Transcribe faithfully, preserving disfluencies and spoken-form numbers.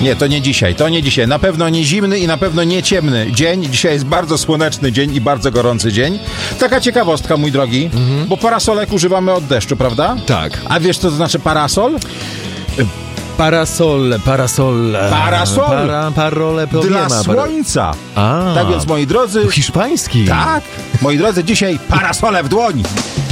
Nie, to nie dzisiaj, to nie dzisiaj. Na pewno nie zimny i na pewno nie ciemny dzień. Dzisiaj jest bardzo słoneczny dzień i bardzo gorący dzień. Taka ciekawostka, mój drogi, mhm. bo parasolek używamy od deszczu, prawda? Tak. A wiesz, co to znaczy parasol? Parasol, parasol. Parasol? Para, parole Dla problema. słońca. A, tak więc, moi drodzy... hiszpański. Tak, moi drodzy, dzisiaj parasole w dłoń.